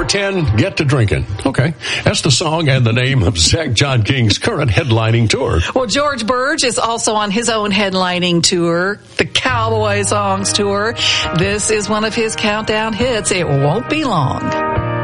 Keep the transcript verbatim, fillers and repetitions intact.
ten, get to drinking. Okay. That's the song and the name of Zach John King's current headlining tour. Well, George Burge is also on his own headlining tour, the Cowboy Songs Tour. This is one of his countdown hits. It won't be long.